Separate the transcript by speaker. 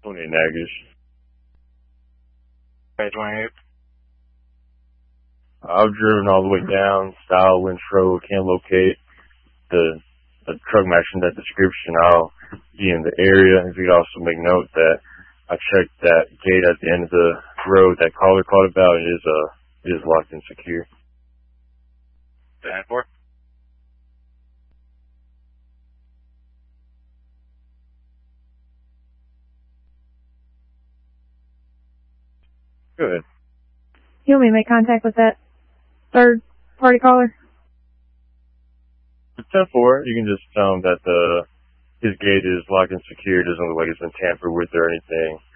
Speaker 1: 28 Nagish.
Speaker 2: Okay, 28.
Speaker 1: I've driven all the way down, style, Lynch Road, can't locate the truck matching that description. I'll be in the area. If you could also make note that I checked that gate at the end of the road that caller called about. It is locked and secure.
Speaker 2: 10-4.
Speaker 1: Go ahead.
Speaker 3: You want me to make contact with that third party caller?
Speaker 1: 10-4, you can just tell him that his gate is locked and secure. It doesn't look like it's been tampered with or anything.